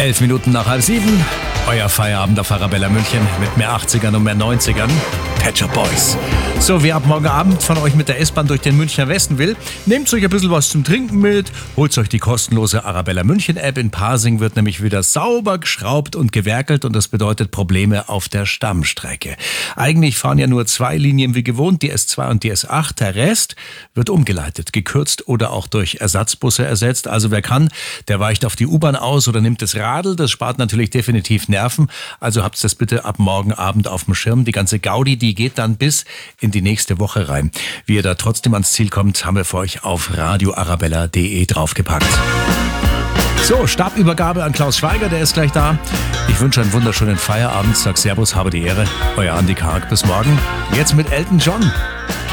11 Minuten nach 6:30. Euer Feierabend auf Arabella München mit mehr 80ern und mehr 90ern. Pet Shop Boys. So, wer ab morgen Abend von euch mit der S-Bahn durch den Münchner Westen will, nehmt euch ein bisschen was zum Trinken mit, holt euch die kostenlose Arabella München App. In Pasing wird nämlich wieder sauber geschraubt und gewerkelt und das bedeutet Probleme auf der Stammstrecke. Eigentlich fahren ja nur 2 Linien wie gewohnt, die S2 und die S8. Der Rest wird umgeleitet, gekürzt oder auch durch Ersatzbusse ersetzt. Also wer kann, der weicht auf die U-Bahn aus oder nimmt das Radl. Das spart natürlich definitiv Nerven. Also habt das bitte ab morgen Abend auf dem Schirm. Die ganze Gaudi, die geht dann bis in die nächste Woche rein. Wie ihr da trotzdem ans Ziel kommt, haben wir für euch auf radioarabella.de draufgepackt. So, Stabübergabe an Klaus Schweiger, der ist gleich da. Ich wünsche einen wunderschönen Feierabend. Sag Servus, habe die Ehre. Euer Andi Karg, bis morgen. Jetzt mit Elton John.